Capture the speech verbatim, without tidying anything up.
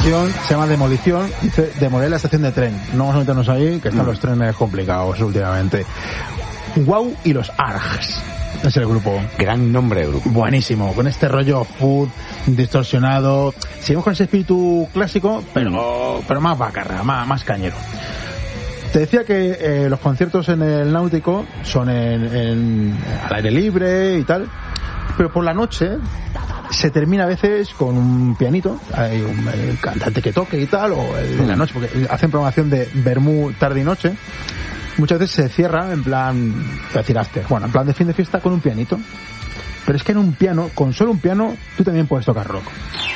canción se llama Demolición, dice demoler la estación de tren. No vamos a meternos ahí, que están los trenes complicados últimamente. Wow y los Args es el grupo. Gran nombre de grupo. Buenísimo, con este rollo food distorsionado. Seguimos con ese espíritu clásico, pero, pero más bacarra, más, más cañero. Te decía que eh, los conciertos en el Náutico son en, en, al aire libre y tal, pero por la noche se termina a veces con un pianito, hay un el cantante que toque y tal, o el, en la noche, porque hacen programación de vermú tarde y noche. Muchas veces se cierra en plan, voy a decir after, bueno, en plan de fin de fiesta con un pianito. Pero es que en un piano, con solo un piano, tú también puedes tocar rock.